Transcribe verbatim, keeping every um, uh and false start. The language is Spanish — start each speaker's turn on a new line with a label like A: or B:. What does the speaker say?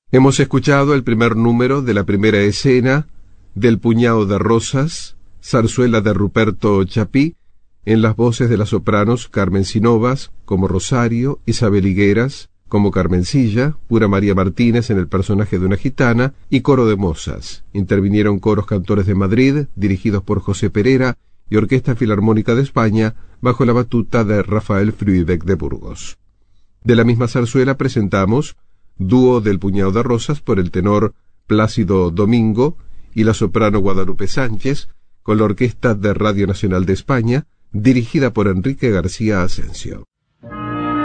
A: Hemos escuchado el primer número de la primera escena del Puñado de Rosas, zarzuela de Ruperto Chapí, en las voces de las sopranos Carmen Sinovas como Rosario, Isabel Higueras como Carmencilla, Pura María Martínez en el personaje de una gitana y coro de mozas. Intervinieron coros cantores de Madrid, dirigidos por José Pereira, y Orquesta Filarmónica de España, bajo la batuta de Rafael Fruibeck de Burgos. De la misma zarzuela presentamos Dúo del Puñado de Rosas por el tenor Plácido Domingo y la soprano Guadalupe Sánchez, con la Orquesta de Radio Nacional de España, dirigida por Enrique García Asensio.